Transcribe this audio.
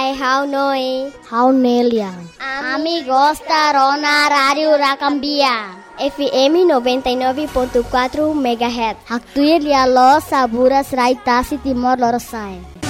Hai, how noi? How Neliang. Ami gostaram na Rádio Racambia. FM 99.4 MHz. Haktuir Lialo Saburas Raitasi Timor Lorosai.